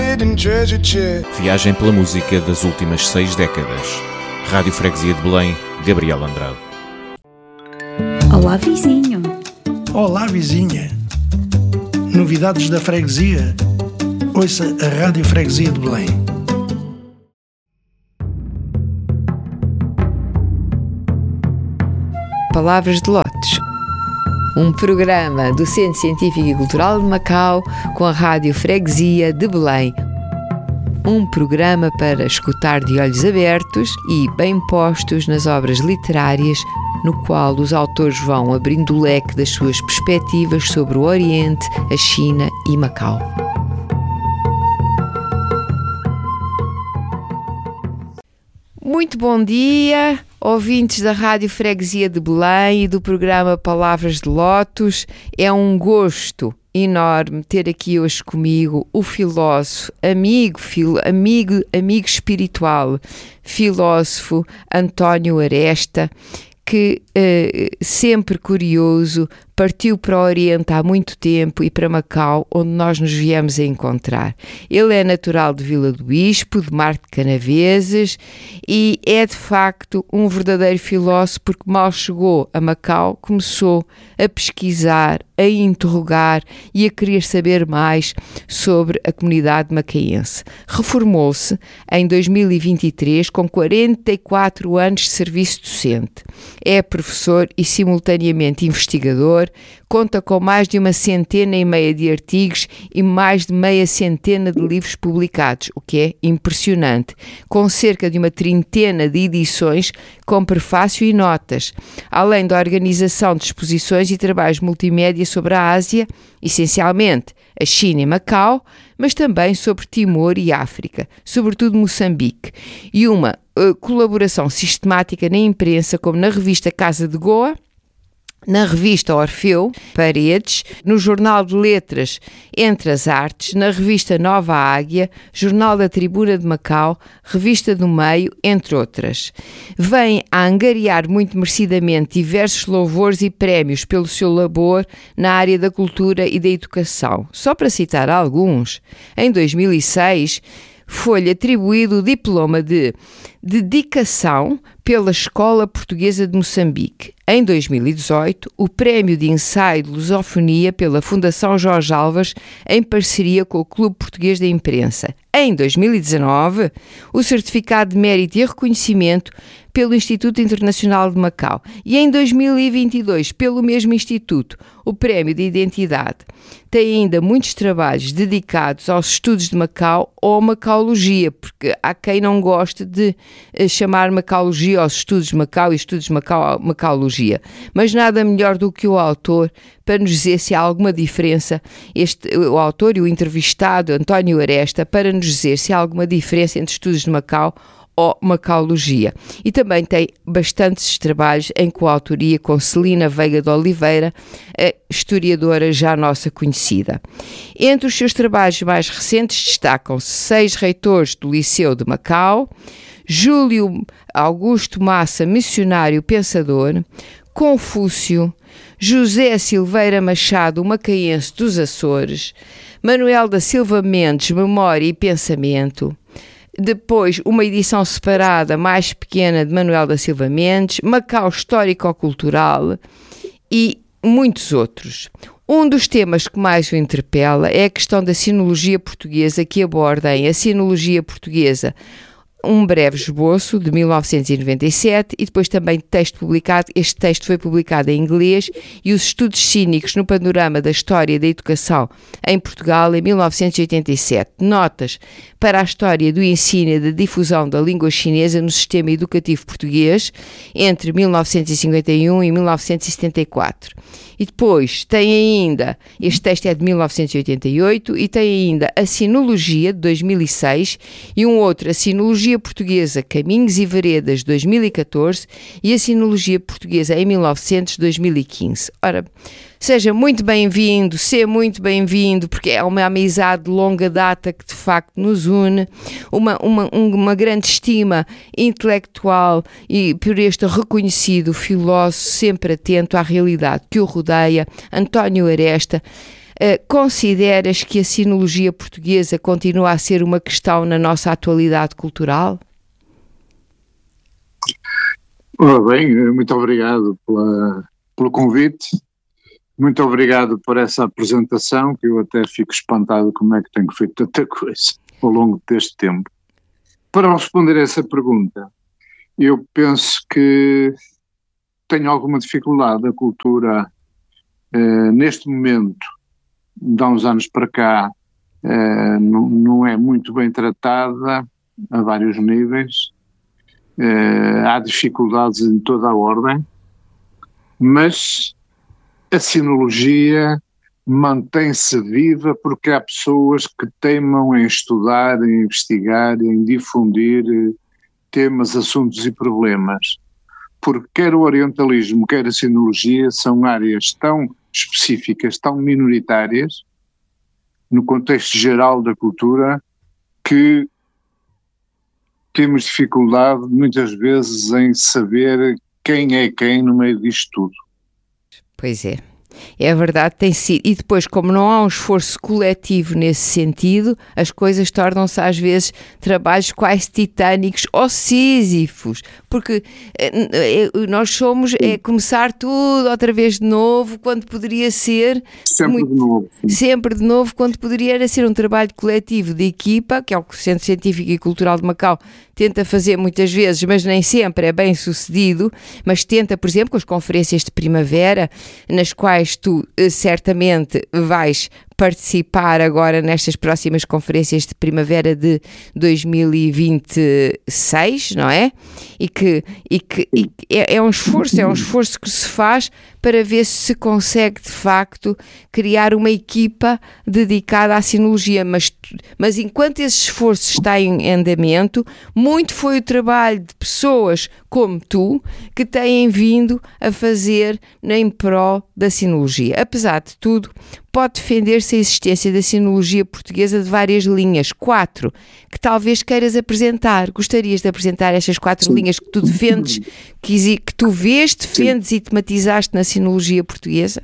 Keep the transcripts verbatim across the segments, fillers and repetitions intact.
Viagem pela música das últimas seis décadas. Rádio Freguesia de Belém, Gabriel Andrade. Olá, vizinho. Olá, vizinha. Novidades da freguesia? Ouça a Rádio Freguesia de Belém. Palavras de Lotes, um programa do Centro Científico e Cultural de Macau com a Rádio Freguesia de Belém. Um programa para escutar de olhos abertos e bem postos nas obras literárias, no qual os autores vão abrindo o leque das suas perspectivas sobre o Oriente, a China e Macau. Muito bom dia, ouvintes da Rádio Freguesia de Belém e do programa Palavras de Lotos. É um gosto enorme ter aqui hoje comigo o filósofo, amigo, filo, amigo, amigo espiritual, filósofo António Aresta, que, eh, sempre curioso, partiu para o Oriente há muito tempo e para Macau, onde nós nos viemos a encontrar. Ele é natural de Vila do Bispo, de Mar de Canaveses, e é de facto um verdadeiro filósofo, porque mal chegou a Macau, começou a pesquisar, a interrogar e a querer saber mais sobre a comunidade macaense. Reformou-se em dois mil e vinte e três com quarenta e quatro anos de serviço docente. É professor e simultaneamente investigador, conta com mais de uma centena e meia de artigos e mais de meia centena de livros publicados, o que é impressionante, com cerca de uma trintena de edições com prefácio e notas, além da organização de exposições e trabalhos multimédia sobre a Ásia, essencialmente a China e Macau, mas também sobre Timor e África, sobretudo Moçambique, e uma uh, colaboração sistemática na imprensa, como na revista Casa de Goa, na revista Orfeu Paredes, no Jornal de Letras Entre as Artes, na revista Nova Águia, Jornal da Tribuna de Macau, Revista do Meio, entre outras. Vem a angariar muito merecidamente diversos louvores e prémios pelo seu labor na área da cultura e da educação. Só para citar alguns, em dois mil e seis foi-lhe atribuído o diploma de dedicação pela Escola Portuguesa de Moçambique. Em dois mil e dezoito, o Prémio de Ensaio de Lusofonia pela Fundação Jorge Alves, em parceria com o Clube Português da Imprensa. Em dois mil e dezanove, o Certificado de Mérito e Reconhecimento pelo Instituto Internacional de Macau. E em dois mil e vinte e dois, pelo mesmo Instituto, o Prémio de Identidade. Tem ainda muitos trabalhos dedicados aos estudos de Macau ou a macaologia, porque há quem não goste de chamar macaologia aos estudos de Macau e estudos de Macau, macaologia. Mas nada melhor do que o autor para nos dizer se há alguma diferença, este, o autor e o entrevistado, António Aresta, para nos dizer se há alguma diferença entre estudos de Macau ou macaologia. E também tem bastantes trabalhos em coautoria com Celina Veiga de Oliveira, a historiadora já nossa conhecida. Entre os seus trabalhos mais recentes destacam-se Seis Reitores do Liceu de Macau, Júlio Augusto Massa, missionário pensador, Confúcio, José Silveira Machado, macaense dos Açores, Manuel da Silva Mendes, Memória e Pensamento, depois uma edição separada mais pequena de Manuel da Silva Mendes, Macau Histórico-Cultural e muitos outros. Um dos temas que mais o interpela é a questão da sinologia portuguesa, que aborda em A Sinologia Portuguesa, um breve esboço de mil novecentos e noventa e sete e depois também texto publicado. Este texto foi publicado em inglês, e os estudos cínicos no panorama da história e da educação em Portugal em mil novecentos e oitenta e sete. Notas para a história do ensino e da difusão da língua chinesa no sistema educativo português entre mil novecentos e cinquenta e um e mil novecentos e setenta e quatro. E depois tem ainda, este texto é de mil novecentos e oitenta e oito, e tem ainda a Sinologia de dois mil e seis e um outro, a Sinologia Portuguesa Caminhos e Veredas de dois mil e catorze e a Sinologia Portuguesa em mil e novecentos de dois mil e quinze. Ora, seja muito bem-vindo, seja muito bem-vindo, porque é uma amizade de longa data que de facto nos une, uma, uma, uma grande estima intelectual e por este reconhecido filósofo sempre atento à realidade que o rodeia, António Aresta. Uh, consideras que a sinologia portuguesa continua a ser uma questão na nossa atualidade cultural? Ora bem, muito obrigado pela, pelo convite, muito obrigado por essa apresentação, que eu até fico espantado como é que tenho feito tanta coisa ao longo deste tempo. Para responder a essa pergunta, eu penso que tenho alguma dificuldade. A cultura, eh, neste momento, de há uns anos para cá, eh, não, não é muito bem tratada a vários níveis. Uh, há dificuldades em toda a ordem, mas a sinologia mantém-se viva porque há pessoas que teimam em estudar, em investigar, em difundir temas, assuntos e problemas. Porque quer o orientalismo, quer a sinologia são áreas tão específicas, tão minoritárias, no contexto geral da cultura, que temos dificuldade muitas vezes em saber quem é quem no meio disto tudo. Pois é, é verdade, tem sido. E depois, como não há um esforço coletivo nesse sentido, as coisas tornam-se às vezes trabalhos quase titânicos ou sísifos, porque é, nós somos, é começar tudo outra vez de novo, quando poderia ser... Sempre muito, de novo. Sempre de novo, quando poderia era ser um trabalho coletivo de equipa, que é o que o Centro Científico e Cultural de Macau tenta fazer muitas vezes, mas nem sempre é bem sucedido, mas tenta, por exemplo, com as conferências de primavera, nas quais tu certamente vais participar agora nestas próximas conferências de primavera de dois mil e vinte e seis, não é? E que, e que e é, é um esforço, é um esforço que se faz para ver se se consegue de facto criar uma equipa dedicada à sinologia, mas, mas enquanto esse esforço está em andamento, muito foi o trabalho de pessoas como tu que têm vindo a fazer em prol da sinologia. Apesar de tudo, pode defender-se a existência da sinologia portuguesa de várias linhas, quatro, que talvez queiras apresentar. Gostarias de apresentar estas quatro Sim. linhas que tu defendes, que, que tu vês, defendes Sim. e tematizaste na sinologia portuguesa?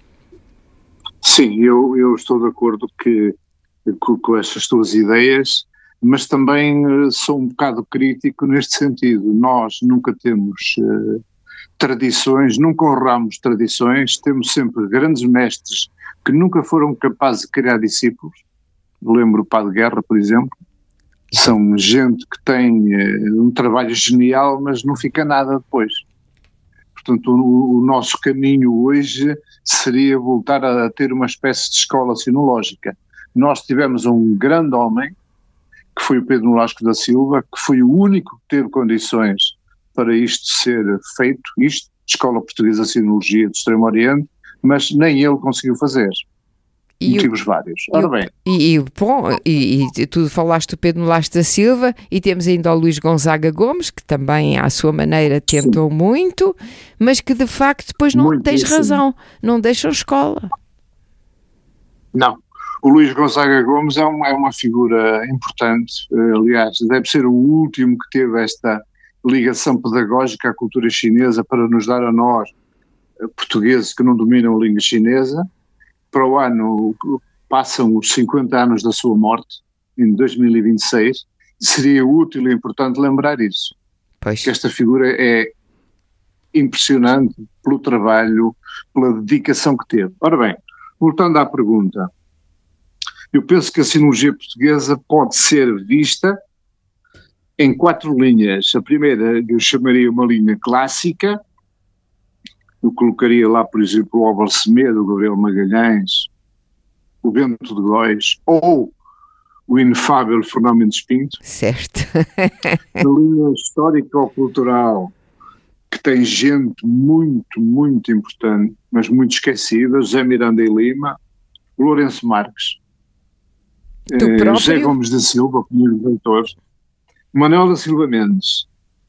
Sim, eu, eu estou de acordo que, com, com estas tuas ideias, mas também uh, sou um bocado crítico neste sentido. Nós nunca temos uh, tradições, nunca honramos tradições, temos sempre grandes mestres que nunca foram capazes de criar discípulos. Lembro o Padre Guerra, por exemplo. São gente que tem uh, um trabalho genial, mas não fica nada depois. Portanto, o, o nosso caminho hoje seria voltar a, a ter uma espécie de escola sinológica. Nós tivemos um grande homem, que foi o Pedro Nolasco da Silva, que foi o único que teve condições para isto ser feito, isto, Escola Portuguesa de Sinologia do Extremo Oriente, mas nem ele conseguiu fazer. E motivos o, vários. Ora e, bem. E, e, bom, e, e tu falaste do Pedro Nolasco da Silva e temos ainda o Luís Gonzaga Gomes, que também à sua maneira tentou Sim. muito, mas que de facto depois não muito tens razão, não deixam escola. Não. O Luís Gonzaga Gomes é uma, é uma figura importante, aliás, deve ser o último que teve esta ligação pedagógica à cultura chinesa para nos dar a nós, portugueses que não dominam a língua chinesa. Para o ano passam os cinquenta anos da sua morte, em dois mil e vinte e seis, seria útil e importante lembrar isso, pois. Que esta figura é impressionante pelo trabalho, pela dedicação que teve. Ora bem, voltando à pergunta, eu penso que a sinologia portuguesa pode ser vista em quatro linhas. A primeira eu chamaria uma linha clássica. Eu colocaria lá, por exemplo, o Álvaro Semedo, o Gabriel Magalhães, o Bento de Góis ou o inefável Fernão Mendes Pinto. Certo. A linha histórico-cultural, que tem gente muito, muito importante, mas muito esquecida, José Miranda e Lima, Lourenço Marques, eh, José Gomes da Silva, primeiro reitor, Manuel da Silva Mendes,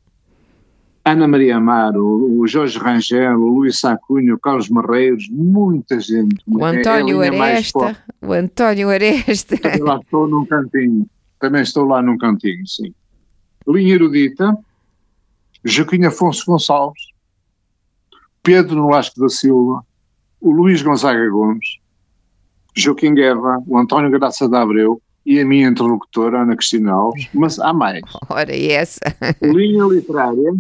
Ana Maria Amaro, o Jorge Rangel, o Luís Sacunha, o Carlos Marreiros, muita gente. O António é, é Aresta, o António Aresta. Também lá estou num cantinho, também estou lá num cantinho, sim. Linha erudita, Joaquim Afonso Gonçalves, Pedro Nolasco da Silva, o Luís Gonzaga Gomes, Joaquim Guerra, o António Graça de Abreu e a minha interlocutora, Ana Cristina Alves, mas há mais. Ora, e essa? Linha literária.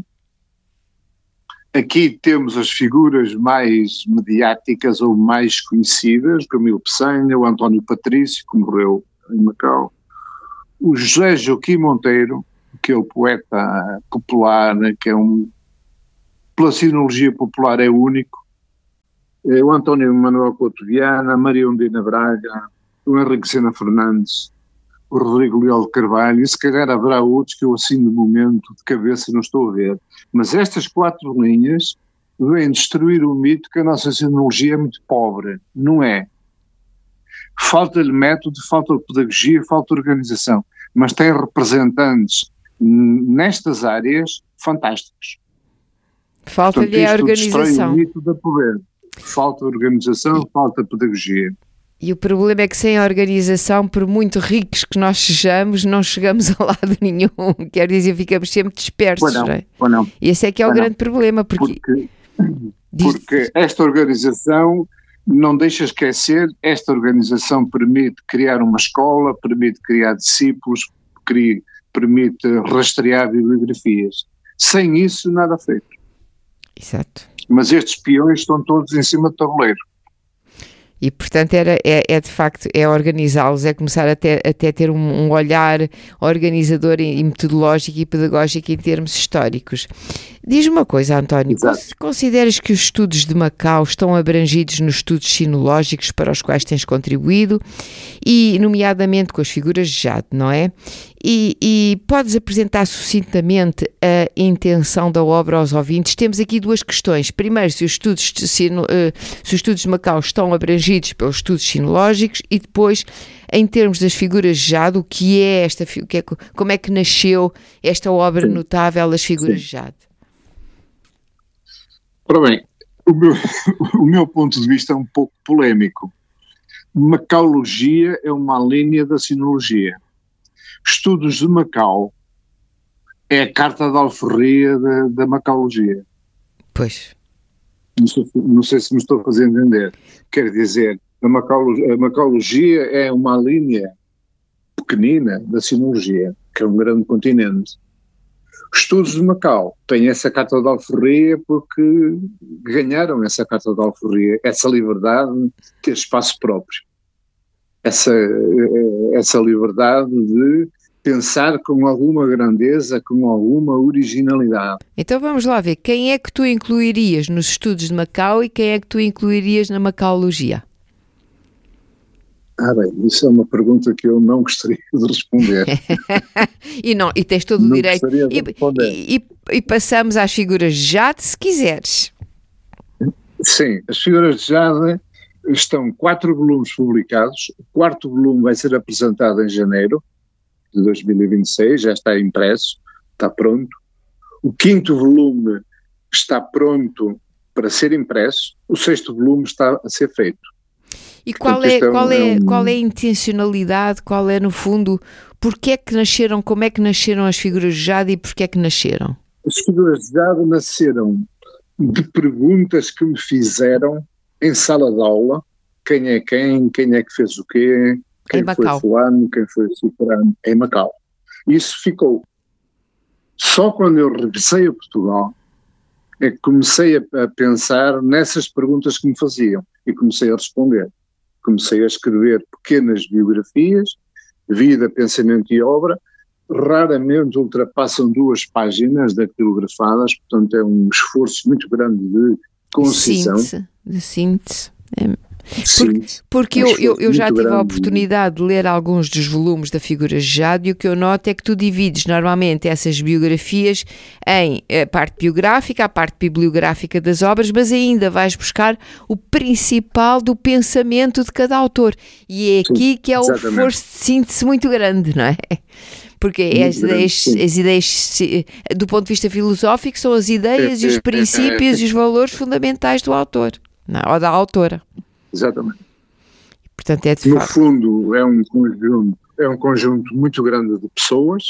Aqui temos as figuras mais mediáticas ou mais conhecidas, Camilo Peçanha, o António Patrício, que morreu em Macau, o José Joaquim Monteiro, que é o poeta popular, que é um, pela sinologia popular é único, o António Manuel Couto Viana, a Maria Undina Braga, o Henrique Sena Fernandes, o Rodrigo Leal de Carvalho, e se calhar haverá outros que eu assim de momento de cabeça não estou a ver. Mas estas quatro linhas vêm destruir o mito que a nossa sinologia é muito pobre. Não é. Falta-lhe método, falta pedagogia, falta organização. Mas tem representantes nestas áreas fantásticos. Falta-lhe a organização. Destrói o mito da pobreza. Falta organização, falta pedagogia. E o problema é que sem a organização, por muito ricos que nós sejamos, não chegamos a lado nenhum. Quer dizer, ficamos sempre dispersos. Não, não é? não. E esse é que é o não. grande problema. Porque, porque, porque esta organização, não deixa esquecer, esta organização permite criar uma escola, permite criar discípulos, cria, permite rastrear bibliografias. Sem isso, nada feito. Exato. Mas estes peões estão todos em cima do tabuleiro. E, portanto, era, é, é de facto, é organizá-los, é começar até, até ter um, um olhar organizador e, e metodológico e pedagógico em termos históricos. Diz-me uma coisa, António, Exato. Consideras que os estudos de Macau estão abrangidos nos estudos sinológicos para os quais tens contribuído, e nomeadamente com as figuras de Jade, não é? E, e podes apresentar sucintamente a intenção da obra aos ouvintes? Temos aqui duas questões. Primeiro, se os estudos de, sino, uh, se os estudos de Macau estão abrangidos pelos estudos sinológicos, e depois, em termos das figuras de Jade, o que é esta, o que é, como é que nasceu esta obra Sim. notável das figuras Sim. de Jade? Ora bem, o meu, o meu ponto de vista é um pouco polémico. Macaologia é uma linha da sinologia. Estudos de Macau é a carta de alforria da, da macaologia. Pois. Não sei, não sei se me estou a fazer entender. Quer dizer, a macaologia, a macaologia é uma linha pequenina da sinologia, que é um grande continente. Estudos de Macau têm essa carta de alforria porque ganharam essa carta de alforria, essa liberdade de ter espaço próprio, essa, essa liberdade de pensar com alguma grandeza, com alguma originalidade. Então vamos lá ver, quem é que tu incluirias nos estudos de Macau e quem é que tu incluirias na macaologia? Ah bem, isso é uma pergunta que eu não gostaria de responder. e não, e tens todo o não direito. De e, e, e passamos às figuras de Jade, se quiseres. Sim, as figuras de Jade estão quatro volumes publicados. O quarto volume vai ser apresentado em janeiro de dois mil e vinte e seis, já está impresso, está pronto. O quinto volume está pronto para ser impresso. O sexto volume está a ser feito. E qual é, qual, é, qual é a intencionalidade, qual é no fundo, porque é que nasceram, como é que nasceram as figuras de Jade e porque é que nasceram? As figuras de Jade nasceram de perguntas que me fizeram em sala de aula, quem é quem, quem é que fez o quê, quem foi fulano, quem foi ciclano, em Macau. Isso ficou. Só quando eu regressei a Portugal é que comecei a, a pensar nessas perguntas que me faziam e comecei a responder. Comecei a escrever pequenas biografias, vida, pensamento e obra, raramente ultrapassam duas páginas dactilografadas, portanto é um esforço muito grande de concisão. Síntese, de síntese. É. Sim, porque porque eu, eu, eu já tive grande. a oportunidade de ler alguns dos volumes da Figuras de Jade e o que eu noto é que tu divides normalmente essas biografias em a parte biográfica, a parte bibliográfica das obras, mas ainda vais buscar o principal do pensamento de cada autor. E é aqui Sim, que é o esforço de síntese muito grande, não é? Porque as ideias, as ideias, do ponto de vista filosófico, são as ideias e os princípios e os valores fundamentais do autor, não, ou da autora. Exatamente. Portanto, é de no facto. fundo é um conjunto, é um conjunto muito grande de pessoas,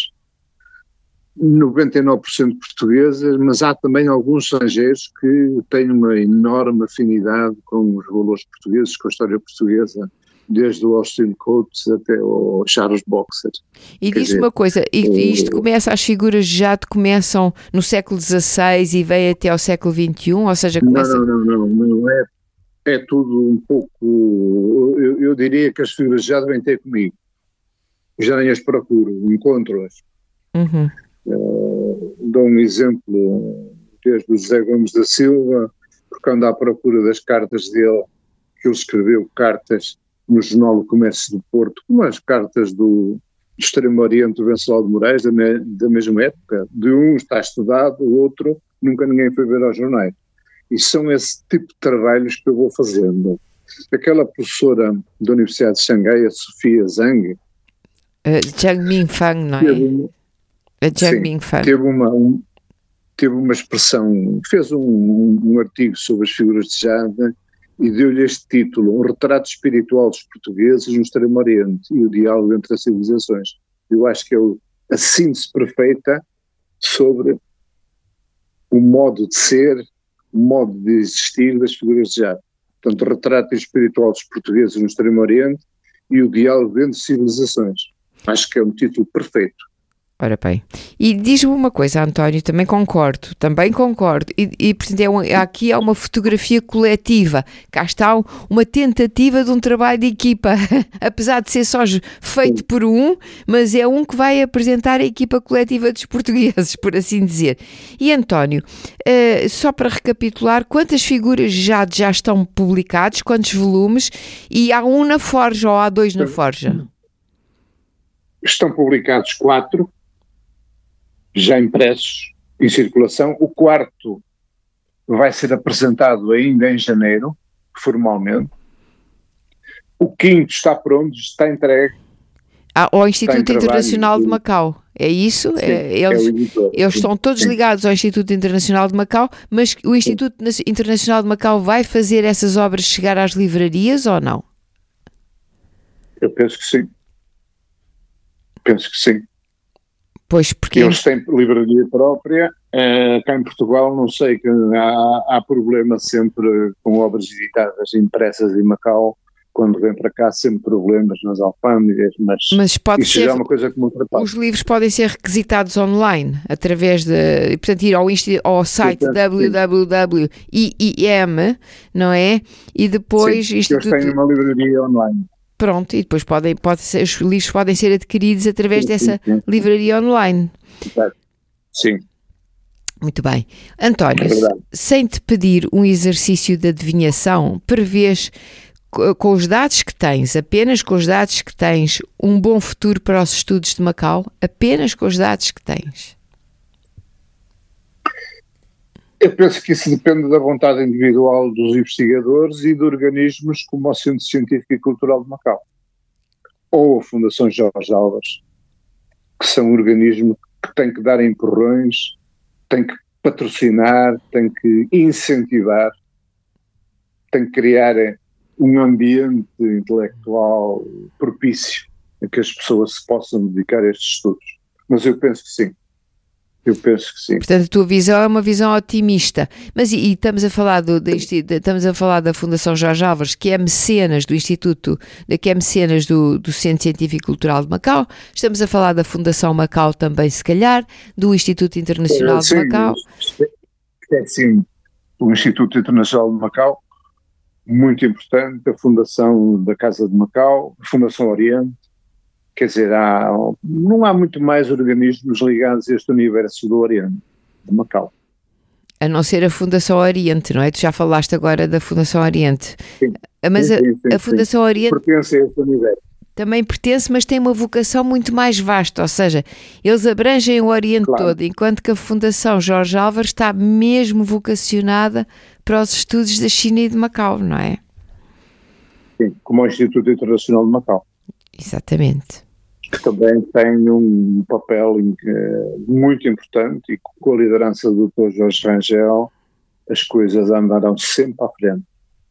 noventa e nove por cento portuguesas, mas há também alguns estrangeiros que têm uma enorme afinidade com os valores portugueses, com a história portuguesa, desde o Austin Coates até o Charles Boxer. E diz-me uma coisa, e, isto começa, as figuras já começam no século dezasseis e vem até ao século vinte e um, ou seja, começa... Não, não, não, não, não é, é tudo um pouco, eu, eu diria que as figuras já devem ter comigo, já nem as procuro, encontro-as. Uhum. Uh, dou um exemplo, desde o José Gomes da Silva, porque ando à procura das cartas dele, que ele escreveu cartas no Jornal do Comércio do Porto, como as cartas do, do Extremo Oriente do Venceslau de Moraes, da, me, da mesma época. De um está estudado, o outro nunca ninguém foi ver aos jornais. E são esse tipo de trabalhos que eu vou fazendo. Aquela professora da Universidade de Xangai, a Sofia Zhang, uh, Zhang Mingfang, não é? Teve uma, a Zhang sim, Mingfang. Teve uma, um, teve uma expressão, fez um, um, um artigo sobre as figuras de Jade e deu-lhe este título, um retrato espiritual dos portugueses no Extremo Oriente e o diálogo entre as civilizações. Eu acho que é a síntese perfeita sobre o modo de ser, o modo de existir das figuras de Jade. Portanto, o retrato espiritual dos portugueses no Extremo Oriente e o diálogo entre civilizações. Acho que é um título perfeito. Ora bem, e diz-me uma coisa, António, também concordo, também concordo, e, e portanto, é um, aqui há uma fotografia coletiva, cá está uma tentativa de um trabalho de equipa, apesar de ser só feito por um, mas é um que vai apresentar a equipa coletiva dos portugueses, por assim dizer. E António, uh, só para recapitular, quantas figuras já, já estão publicadas, quantos volumes, e há um na Forja ou há dois na Forja? Estão publicados quatro, já impressos, em circulação. O quarto vai ser apresentado ainda em janeiro, formalmente. O quinto está pronto, está entregue. Ah, ao Instituto Internacional de Macau, é isso? Sim, é, eles, é o editor. eles estão todos Sim. ligados ao Instituto Internacional de Macau, mas o Instituto Sim. Internacional de Macau vai fazer essas obras chegar às livrarias ou não? Eu penso que sim. Penso que sim. Pois, porque... Eles têm livraria própria, uh, cá em Portugal não sei, que há, há problema sempre com obras editadas impressas em Macau, quando vem para cá sempre problemas nas alfândegas, mas, mas pode isso ser, já é uma coisa que me ultrapassa. Os livros podem ser requisitados online, através de, portanto, ir ao, ao site w w w ponto i i m, não é? E depois... Sim, Instituto... eles têm uma livraria online. Pronto, e depois podem, pode ser, os livros podem ser adquiridos através sim, dessa sim, sim. livraria online. Sim. Muito bem. António, é sem te pedir um exercício de adivinhação, prevês, com os dados que tens, apenas com os dados que tens, um bom futuro para os estudos de Macau? Apenas com os dados que tens? Eu penso que isso depende da vontade individual dos investigadores e de organismos como o Centro Científico e Cultural de Macau ou a Fundação Jorge Álvares, que são organismos que têm que dar empurrões, têm que patrocinar, têm que incentivar, têm que criar um ambiente intelectual propício a que as pessoas se possam dedicar a estes estudos. Mas eu penso que sim. Eu penso que sim. Portanto, a tua visão é uma visão otimista. Mas e, e estamos a falar do, de, de, estamos a falar da Fundação Jorge Álvares, que é mecenas do Instituto, que é mecenas do, do Centro Científico e Cultural de Macau. Estamos a falar da Fundação Macau também, se calhar, do Instituto Internacional sim, de Macau. É sim, o Instituto Internacional de Macau, muito importante, a Fundação da Casa de Macau, a Fundação Oriente. Quer dizer, há, não há muito mais organismos ligados a este universo do Oriente, de Macau. A não ser a Fundação Oriente, não é? Tu já falaste agora da Fundação Oriente. Sim, mas sim, a, sim, sim, a Fundação sim. Oriente... Pertence a este universo. Também pertence, mas tem uma vocação muito mais vasta, ou seja, eles abrangem o Oriente claro. todo, enquanto que a Fundação Jorge Álvares está mesmo vocacionada para os estudos da China e de Macau, não é? Sim, como o Instituto Internacional de Macau. Exatamente. Que também tem um papel muito importante e com a liderança do doutor Jorge Rangel as coisas andarão sempre à frente.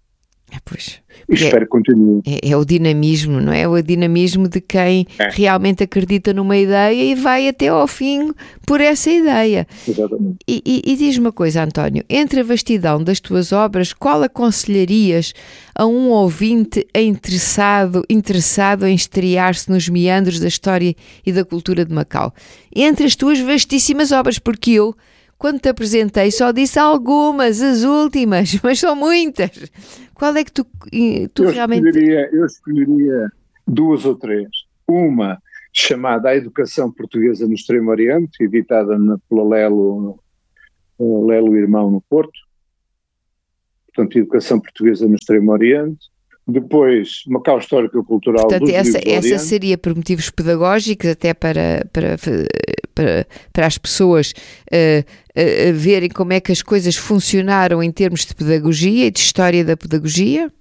Pois. E espero que continue. É, é o dinamismo, não é? O dinamismo de quem é. realmente acredita numa ideia e vai até ao fim por essa ideia. Exatamente. E, e, e diz-me uma coisa, António, entre a vastidão das tuas obras, qual aconselharias a um ouvinte interessado, interessado em estrear-se nos meandros da história e da cultura de Macau? Entre as tuas vastíssimas obras, porque eu, quando te apresentei, só disse algumas, as últimas, mas são muitas. Qual é que tu, tu eu realmente... Escolheria, eu escolheria duas ou três. Uma chamada A Educação Portuguesa no Extremo Oriente, editada na, pela Lelo, Lelo Irmão no Porto. Portanto, Educação Portuguesa no Extremo Oriente. Depois, Macau Histórico-Cultural Portanto, dos essa, Livros do essa Oriente. seria por motivos pedagógicos, até para, para, para, para as pessoas uh, uh, verem como é que as coisas funcionaram em termos de pedagogia e de história da pedagogia?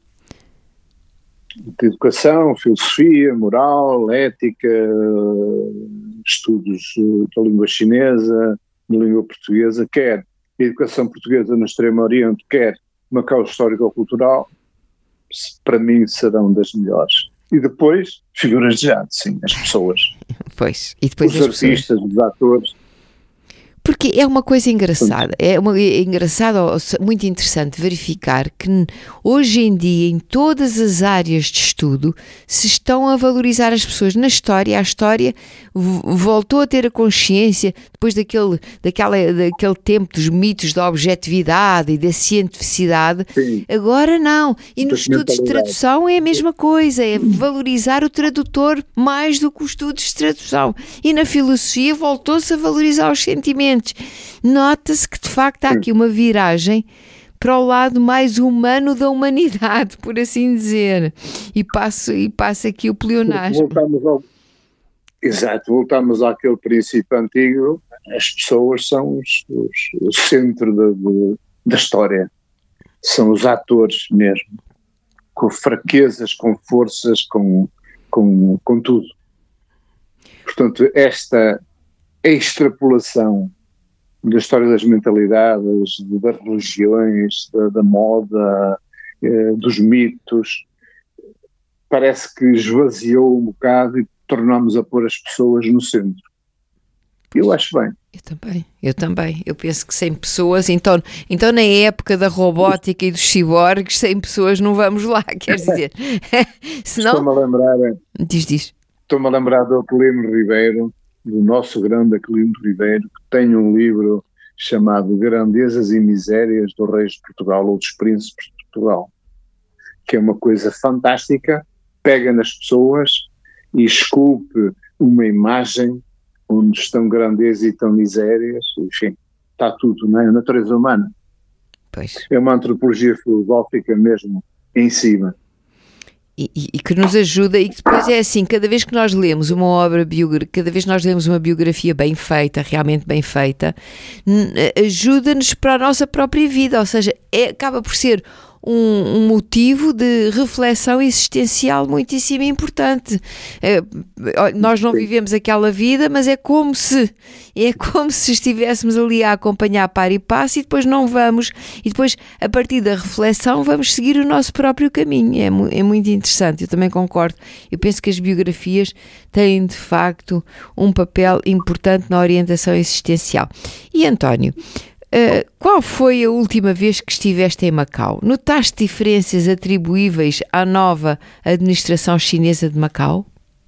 De educação, filosofia, moral, ética, estudos da língua chinesa, da língua portuguesa, quer Educação Portuguesa no Extremo Oriente, quer Macau Histórico-Cultural, para mim serão das melhores. E depois, figuras de arte, sim, as pessoas. Pois, e depois os as artistas, pessoas. os atores. Porque é uma coisa engraçada, é, uma, é engraçado, muito interessante verificar que hoje em dia, em todas as áreas de estudo, se estão a valorizar as pessoas. Na história, a história voltou a ter a consciência, depois daquele, daquela, daquele tempo dos mitos da objetividade e da cientificidade. Sim. Agora não. E nos estudos de tradução é a mesma coisa, é valorizar o tradutor mais do que os estudos de tradução. E na filosofia voltou-se a valorizar os sentimentos. Nota-se que de facto há aqui uma viragem para o lado mais humano da humanidade, por assim dizer, e passo, e passo aqui o pleonasmo. Voltamos ao... Exato, voltamos àquele princípio antigo, as pessoas são os, os, o centro da, de, da história, são os atores mesmo, com fraquezas, com forças, com, com, com tudo. Portanto, esta extrapolação da história das mentalidades, das religiões, da, da moda, eh, dos mitos, parece que esvaziou um bocado e tornamos a pôr as pessoas no centro. Eu acho bem. Eu também, eu também. Eu penso que sem pessoas, então, então na época da robótica e dos ciborgues, sem pessoas não vamos lá, quer dizer. Senão... Estou-me a lembrar... Diz, diz. Estou-me a lembrar do Aquilino Ribeiro, do nosso grande Aquilino Ribeiro, que tem um livro chamado Grandezas e Misérias dos Reis de Portugal ou dos Príncipes de Portugal, que é uma coisa fantástica, pega nas pessoas e esculpe uma imagem onde estão grandezas e estão misérias, enfim, está tudo, não é? A natureza humana. Pois. É uma antropologia filosófica mesmo em cima. E, e, e que nos ajuda, e que depois é assim, cada vez que nós lemos uma obra biográfica, cada vez que nós lemos uma biografia bem feita, realmente bem feita, ajuda-nos para a nossa própria vida, ou seja, é, acaba por ser um, um motivo de reflexão existencial muitíssimo importante. É, nós não vivemos aquela vida, mas é como se é como se estivéssemos ali a acompanhar par e passo e depois não vamos, e depois a partir da reflexão vamos seguir o nosso próprio caminho. É, mu- é muito interessante, eu também concordo. Eu penso que as biografias têm de facto um papel importante na orientação existencial. E António, Uh, qual foi a última vez que estiveste em Macau? Notaste diferenças atribuíveis à nova administração chinesa de Macau?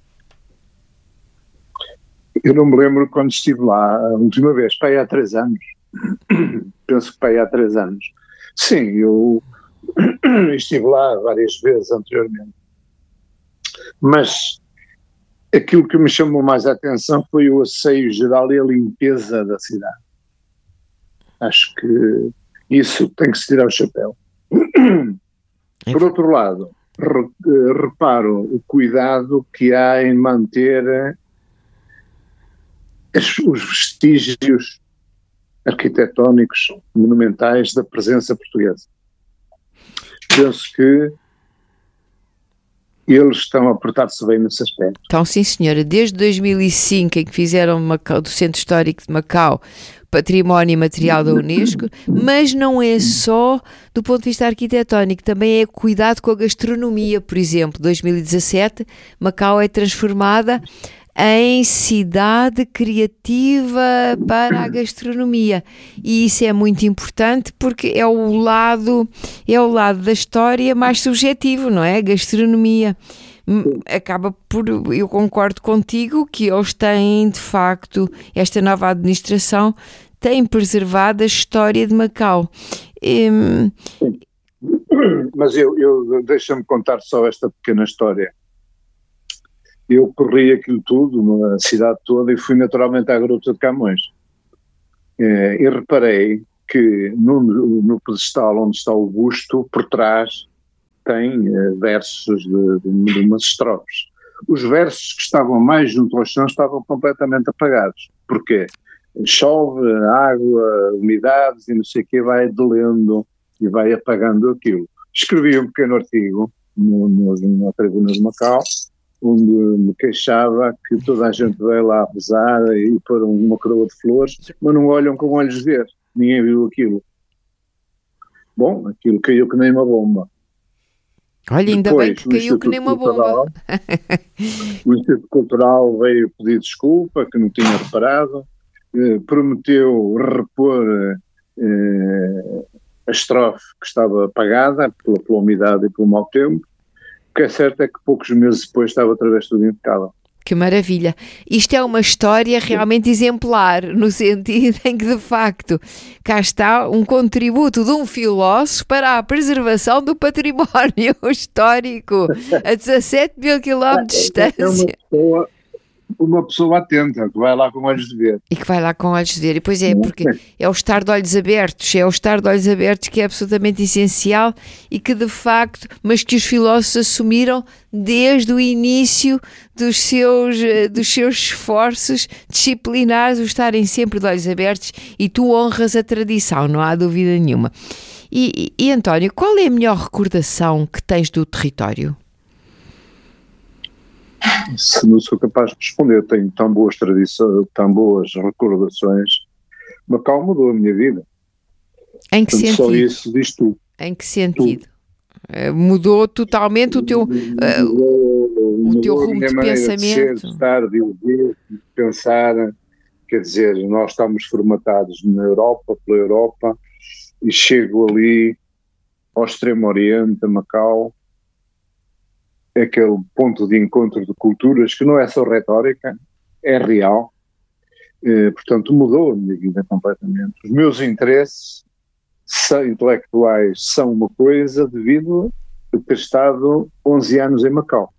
Eu não me lembro quando estive lá a última vez, para aí há três anos. Penso que para aí há três anos. Sim, eu estive lá várias vezes anteriormente. Mas aquilo que me chamou mais a atenção foi o asseio geral e a limpeza da cidade. Acho que isso tem que se tirar o chapéu. Por outro lado, re, reparo o cuidado que há em manter as, os vestígios arquitetónicos monumentais da presença portuguesa. Penso que eles estão a portar-se bem nesse aspecto. Então, sim senhora, desde dois mil e cinco em que fizeram Macau, do Centro Histórico de Macau património imaterial da Unesco, mas não é só do ponto de vista arquitetónico, também é cuidado com a gastronomia. Por exemplo, dois mil e dezassete, Macau é transformada em cidade criativa para a gastronomia, e isso é muito importante porque é o lado, é o lado da história mais subjetivo, não é? A gastronomia acaba por, eu concordo contigo que eles têm, de facto, esta nova administração tem preservado a história de Macau. Um... Mas eu, eu deixa-me contar só esta pequena história. Eu corri aquilo tudo, na cidade toda, e fui naturalmente à Gruta de Camões. É, e reparei que no, no pedestal onde está o busto, por trás, tem é, versos de, de, de umas estrofes. Os versos que estavam mais junto ao chão estavam completamente apagados. Porquê? Chove, água, umidades e não sei o que, vai delendo e vai apagando aquilo. Escrevi um pequeno artigo no, no, na Tribuna de Macau, onde me queixava que toda a gente veio lá rezar e pôr uma coroa de flores, mas não olham com olhos de ver. Ninguém viu aquilo. Bom, aquilo caiu que nem uma bomba. Olha, ainda Depois, bem que caiu que nem uma bomba. O Instituto Cultural veio pedir desculpa, que não tinha reparado, eh, prometeu repor eh, a estrofe que estava apagada pela, pela umidade e pelo mau tempo. O que é certo é que poucos meses depois estava outra vez tudo impecável. Que maravilha. Isto é uma história realmente exemplar, no sentido em que, de facto, cá está um contributo de um filósofo para a preservação do património histórico a dezassete mil quilómetros de distância. É uma pessoa, uma pessoa atenta, que vai lá com olhos de ver. E que vai lá com olhos de ver. E pois é, porque é o estar de olhos abertos, é o estar de olhos abertos que é absolutamente essencial e que, de facto, mas que os filósofos assumiram desde o início dos seus, dos seus esforços disciplinares, o estarem sempre de olhos abertos, e tu honras a tradição, não há dúvida nenhuma. E, e, e António, qual é a melhor recordação que tens do território? Se não sou capaz de responder, tenho tão boas tradições, tão boas recordações. Macau mudou a minha vida. Em que Portanto, sentido? Só isso diz tudo. Em que sentido? Uh, mudou totalmente o teu, uh, mudou, o teu rumo de pensamento? De ser, de estar, de ouvir, de pensar. Quer dizer, nós estamos formatados na Europa, pela Europa, e chego ali ao Extremo Oriente, a Macau, é aquele ponto de encontro de culturas que não é só retórica, é real. Eh, portanto, mudou a minha vida completamente. Os meus interesses são, intelectuais são uma coisa devido a ter estado onze anos em Macau.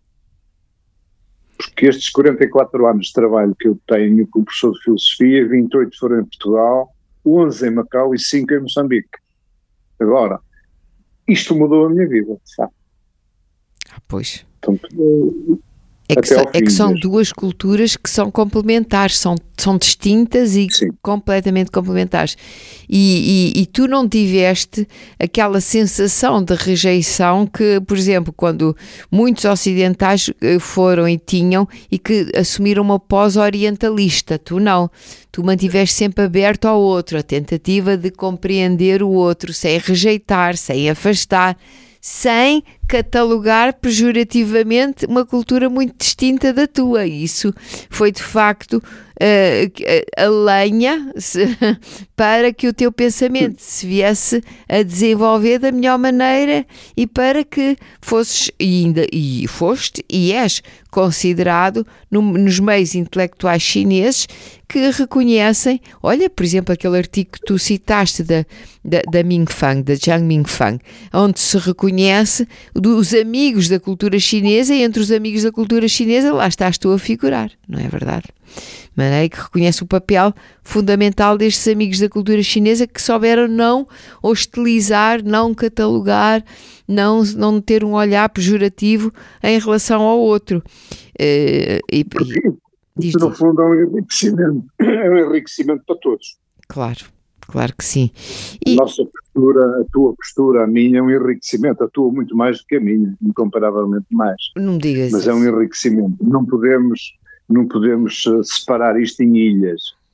Porque estes quarenta e quatro anos de trabalho que eu tenho como professor de filosofia, vinte e oito foram em Portugal, onze em Macau e cinco em Moçambique. Agora, isto mudou a minha vida, de facto. Ah, pois. Portanto, é que, são, é que são duas culturas que são complementares, são, são distintas e Sim. completamente complementares. E, e, e tu não tiveste aquela sensação de rejeição que, por exemplo, quando muitos ocidentais foram e tinham e que assumiram uma pós-orientalista, tu não. Tu mantiveste sempre aberto ao outro, a tentativa de compreender o outro, sem rejeitar, sem afastar, sem catalogar pejorativamente uma cultura muito distinta da tua. Isso foi, de facto, a, a lenha para que o teu pensamento se viesse a desenvolver da melhor maneira e para que fosses, e ainda e foste, e és considerado no, nos meios intelectuais chineses que reconhecem, olha, por exemplo, aquele artigo que tu citaste da, da, da Mingfang, da Zhang Mingfang, onde se reconhece dos amigos da cultura chinesa, e entre os amigos da cultura chinesa lá estás tu a figurar, não é verdade? De maneira que reconhece o papel fundamental destes amigos da cultura chinesa que souberam não hostilizar, não catalogar, não, não ter um olhar pejorativo em relação ao outro. Uh, e, e, Isso, no fundo, é um enriquecimento. É um enriquecimento para todos. Claro, claro que sim. E... A nossa postura, a tua postura, a minha, é um enriquecimento. A tua muito mais do que a minha, incomparavelmente mais. Não me digas Mas isso. É um enriquecimento. Não podemos, não podemos separar isto em ilhas.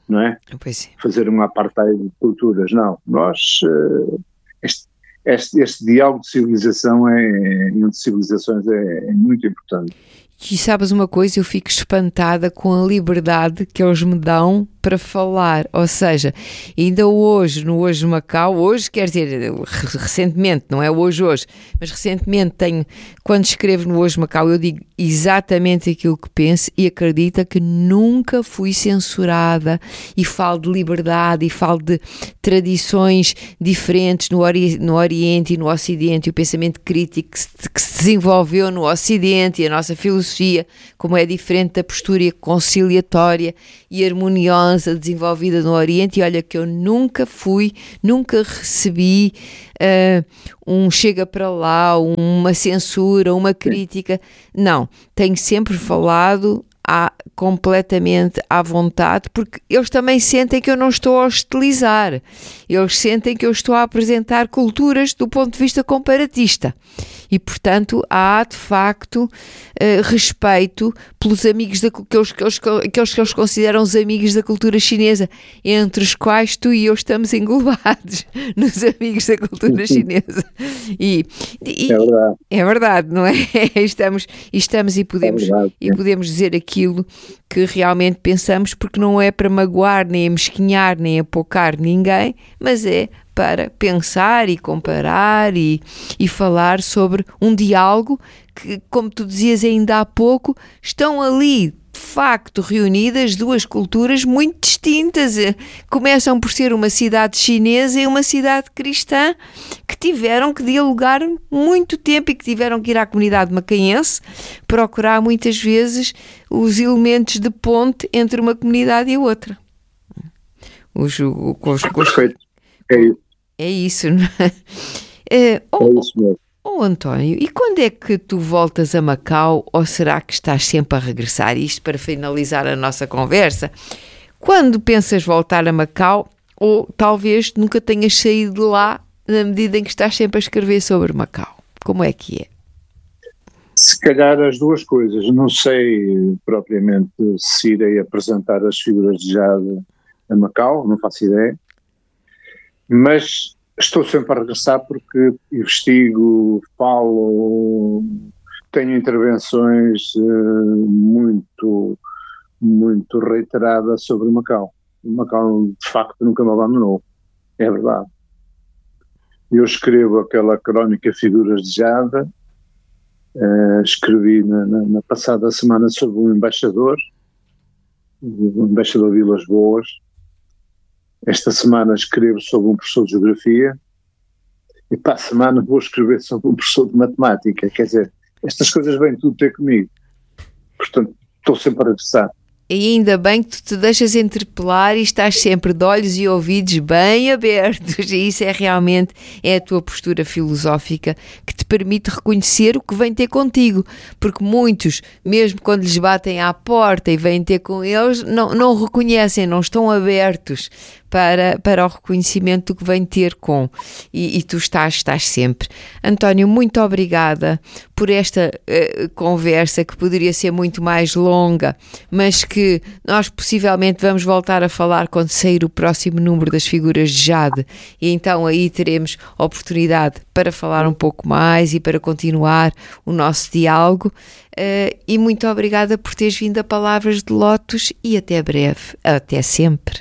não é? Pois é. Fazer um apartheid de culturas, não. Nós, uh, este, este, este diálogo de civilização é, entre civilizações é, é muito importante. E sabes uma coisa, eu fico espantada com a liberdade que eles me dão para falar, ou seja, ainda hoje, no Hoje Macau, hoje quer dizer, recentemente, não é hoje hoje, mas recentemente tenho, quando escrevo no Hoje Macau, eu digo exatamente aquilo que penso e acredita que nunca fui censurada e falo de liberdade e falo de tradições diferentes no, ori- no Oriente e no Ocidente, e o pensamento crítico que se, que se desenvolveu no Ocidente e a nossa filosofia, como é diferente da postura conciliatória e harmoniosa desenvolvida no Oriente, e olha que eu nunca fui, nunca recebi uh, um chega para lá, uma censura, uma crítica, não, tenho sempre falado à, completamente à vontade, porque eles também sentem que eu não estou a hostilizar, eles sentem que eu estou a apresentar culturas do ponto de vista comparatista. E, portanto, há, de facto, uh, respeito pelos amigos, da, que, eles, que, eles, que eles consideram os amigos da cultura chinesa, entre os quais tu e eu estamos englobados nos amigos da cultura chinesa. E, e, é verdade. É verdade, não é? Estamos, estamos e, podemos, é verdade, e podemos dizer aquilo que realmente pensamos, porque não é para magoar, nem amesquinhar, nem apocar ninguém, mas é para pensar e comparar e, e falar sobre um diálogo que, como tu dizias ainda há pouco, estão ali de facto reunidas duas culturas muito distintas. Começam por ser uma cidade chinesa e uma cidade cristã que tiveram que dialogar muito tempo e que tiveram que ir à comunidade macaense procurar muitas vezes os elementos de ponte entre uma comunidade e outra. Os, os, os, Perfeito. É isso. É isso, não é? É, oh, é isso mesmo. Oh, António, e quando é que tu voltas a Macau, ou será que estás sempre a regressar? Isto para finalizar a nossa conversa. Quando pensas voltar a Macau, ou talvez nunca tenhas saído de lá, na medida em que estás sempre a escrever sobre Macau? Como é que é? Se calhar as duas coisas. Não sei propriamente se irei apresentar as figuras de Jade a Macau, não faço ideia. Mas estou sempre a regressar porque investigo, falo, tenho intervenções uh, muito, muito reiteradas sobre Macau. Macau, de facto, nunca me abandonou. É verdade. Eu escrevo aquela crónica Figuras de Jade, uh, escrevi na, na, na passada semana sobre o embaixador, o embaixador Vilas Boas. Esta semana escrevo sobre um professor de Geografia e para a semana vou escrever sobre um professor de Matemática. Quer dizer, estas coisas vêm tudo ter comigo. Portanto, estou sempre a regressar. E ainda bem que tu te deixas interpelar e estás sempre de olhos e ouvidos bem abertos, e isso é realmente é a tua postura filosófica que te permite reconhecer o que vem ter contigo, porque muitos, mesmo quando lhes batem à porta e vêm ter com eles, não, não reconhecem, não estão abertos para, para o reconhecimento do que vem ter com, e, e tu estás, estás sempre. António, muito obrigada por esta uh, conversa que poderia ser muito mais longa, mas que nós possivelmente vamos voltar a falar quando sair o próximo número das Figuras de Jade, e então aí teremos oportunidade para falar um pouco mais e para continuar o nosso diálogo, uh, e muito obrigada por teres vindo a Palavras de Lótus, e até breve, até sempre.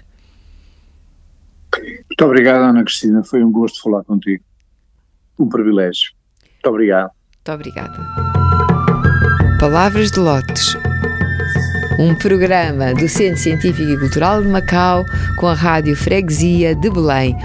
Muito obrigado, Ana Cristina, foi um gosto falar contigo, um privilégio. Muito obrigado. Muito obrigada. Palavras de Lótus, um programa do Centro Científico e Cultural de Macau com a Rádio Freguesia de Belém.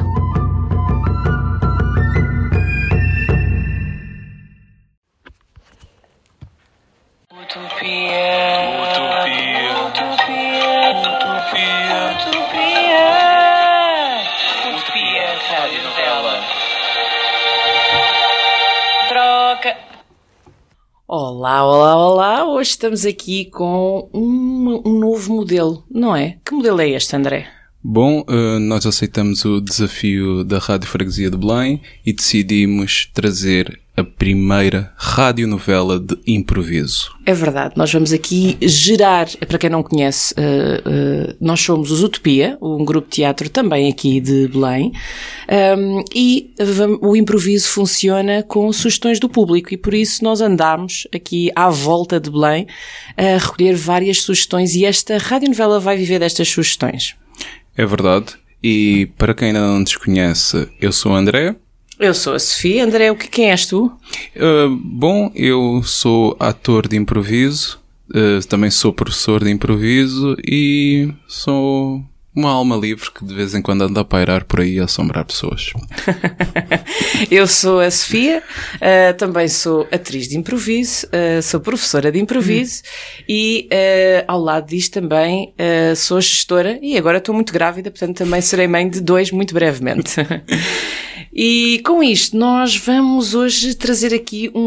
Olá, olá, olá! Hoje estamos aqui com um, um novo modelo, não é? Que modelo é este, André? Bom, nós aceitamos o desafio da Rádio Freguesia de Belém e decidimos trazer a primeira radionovela de improviso. É verdade, nós vamos aqui gerar, para quem não conhece, uh, uh, nós somos os Utopia, um grupo de teatro também aqui de Belém, um, e vamos, o improviso funciona com sugestões do público e por isso nós andamos aqui à volta de Belém a recolher várias sugestões e esta radionovela vai viver destas sugestões. É verdade, e para quem ainda não nos conhece, eu sou o André. Eu sou a Sofia. André, o que, quem és tu? Uh, bom, eu sou ator de improviso, uh, também sou professor de improviso e sou uma alma livre que de vez em quando anda a pairar por aí a assombrar pessoas. Eu sou a Sofia, uh, também sou atriz de improviso, uh, sou professora de improviso hum. e uh, ao lado disto também uh, sou gestora e agora estou muito grávida, portanto também serei mãe de dois muito brevemente. E com isto nós vamos hoje trazer aqui um